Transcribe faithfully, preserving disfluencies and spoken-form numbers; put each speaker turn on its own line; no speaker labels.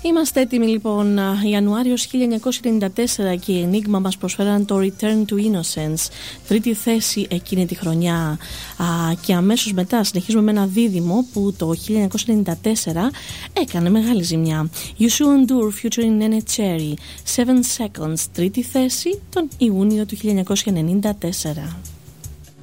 Είμαστε έτοιμοι λοιπόν. Ιανουάριος χίλια εννιακόσια ενενήντα τέσσερα και η Enigma μας προσφέραν το Return to Innocence, τρίτη θέση εκείνη τη χρονιά. Α, και αμέσως μετά συνεχίζουμε με ένα δίδυμο που το χίλια εννιακόσια ενενήντα τέσσερα έκανε μεγάλη ζημιά. You Should Endure featuring Nene Cherry, seven seconds, τρίτη θέση τον Ιούνιο του χίλια εννιακόσια ενενήντα τέσσερα.